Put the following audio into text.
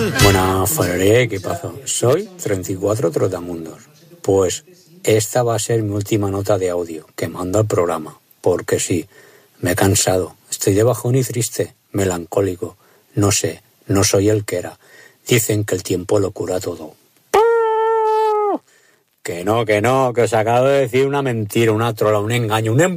Buenas, Ferré, ¿qué pasa? Soy 34 Trotamundos. Pues esta va a ser mi última nota de audio que mando al programa. Porque sí, me he cansado. Estoy de bajón y triste, melancólico. No sé, no soy el que era. Dicen que el tiempo lo cura todo. Que no, que os acabo de decir una mentira, una trola, un engaño, un